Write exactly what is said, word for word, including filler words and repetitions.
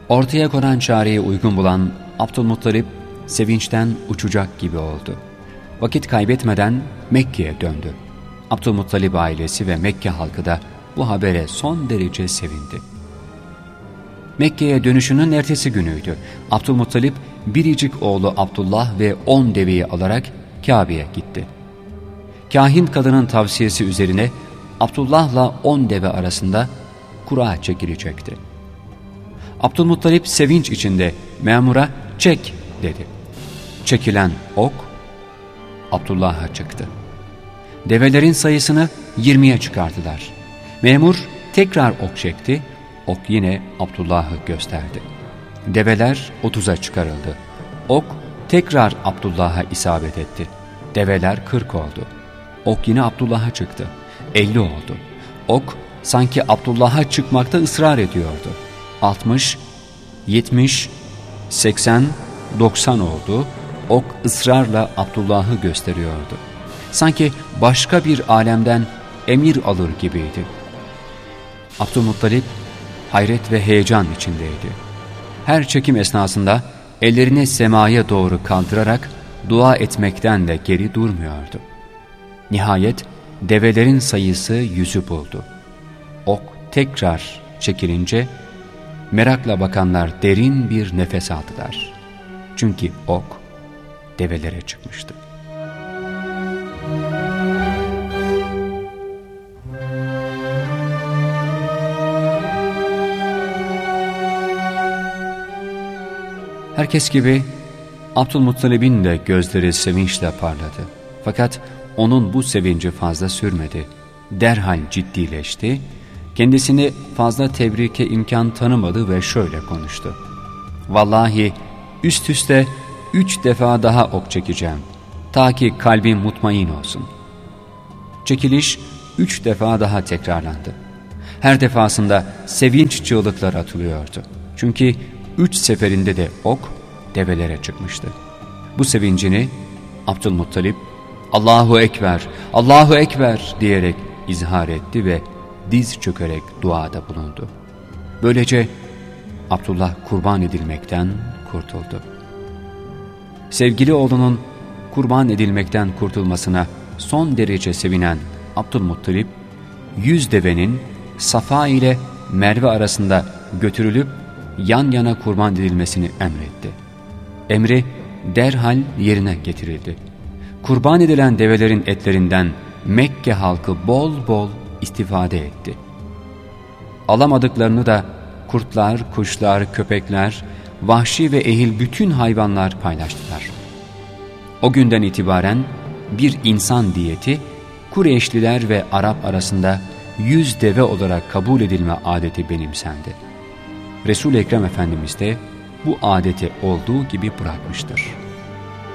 Ortaya konan çareyi uygun bulan Abdülmuttalip sevinçten uçacak gibi oldu. Vakit kaybetmeden Mekke'ye döndü. Abdülmuttalip ailesi ve Mekke halkı da bu habere son derece sevindi. Mekke'ye dönüşünün ertesi günüydü. Abdülmuttalip biricik oğlu Abdullah ve on deveyi alarak Kabe'ye gitti. Kahin kadının tavsiyesi üzerine Abdullah'la on deve arasında kura çekilecekti. Abdülmuttalip sevinç içinde memura "Çek" dedi. Çekilen ok Abdullah'a çıktı. Develerin sayısını yirmiye çıkardılar. Memur tekrar ok çekti. Ok yine Abdullah'ı gösterdi. Develer otuza çıkarıldı. Ok tekrar Abdullah'a isabet etti. Develer kırk oldu. Ok yine Abdullah'a çıktı. elli oldu. Ok sanki Abdullah'a çıkmakta ısrar ediyordu. altmış, yetmiş, seksen, doksan oldu. Ok ısrarla Abdullah'ı gösteriyordu. Sanki başka bir alemden emir alır gibiydi. Abdülmuttalip hayret ve heyecan içindeydi. Her çekim esnasında ellerini semaya doğru kaldırarak dua etmekten de geri durmuyordu. Nihayet develerin sayısı yüzü buldu. Ok tekrar çekilince merakla bakanlar derin bir nefes aldılar. Çünkü ok develere çıkmıştı. Herkes gibi Abdülmuttalib'in de gözleri sevinçle parladı. Fakat onun bu sevinci fazla sürmedi. Derhal ciddileşti. Kendisini fazla tebrike imkan tanımadı ve şöyle konuştu. "Vallahi üst üste üç defa daha ok çekeceğim. Ta ki kalbim mutmain olsun." Çekiliş üç defa daha tekrarlandı. Her defasında sevinç çığlıklar atılıyordu. Çünkü üç seferinde de ok develere çıkmıştı. Bu sevincini Abdülmuttalip "Allahu Ekber, Allahu Ekber" diyerek izhar etti ve diz çökerek duada bulundu. Böylece Abdullah kurban edilmekten kurtuldu. Sevgili oğlunun kurban edilmekten kurtulmasına son derece sevinen Abdülmuttalip, yüz devenin Safa ile Merve arasında götürülüp yan yana kurban edilmesini emretti. Emri derhal yerine getirildi. Kurban edilen develerin etlerinden Mekke halkı bol bol istifade etti. Alamadıklarını da kurtlar, kuşlar, köpekler, vahşi ve ehil bütün hayvanlar paylaştılar. O günden itibaren bir insan diyeti Kureyşliler ve Arap arasında yüz deve olarak kabul edilme adeti benimsendi. Resul-i Ekrem Efendimiz de bu adeti olduğu gibi bırakmıştır.